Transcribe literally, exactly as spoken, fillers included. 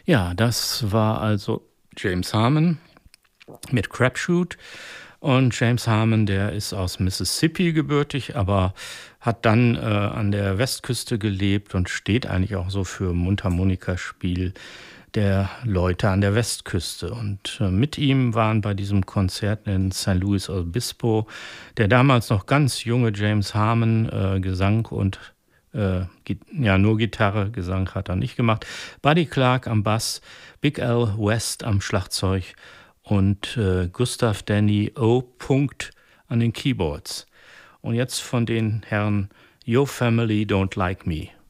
Ja, das war also James Harmon mit Crapshoot. Und James Harmon, der ist aus Mississippi gebürtig, aber hat dann äh, an der Westküste gelebt und steht eigentlich auch so für Mundharmonikaspiel der Leute an der Westküste. Und äh, mit ihm waren bei diesem Konzert in San Luis Obispo der damals noch ganz junge James Harmon, äh, Gesang und äh, ja, nur Gitarre, Gesang hat er nicht gemacht, Buddy Clark am Bass, Big Al West am Schlagzeug und äh, Gustav Danny O. Punkt an den Keyboards. Und jetzt von den Herren Your Family Don't Like Me.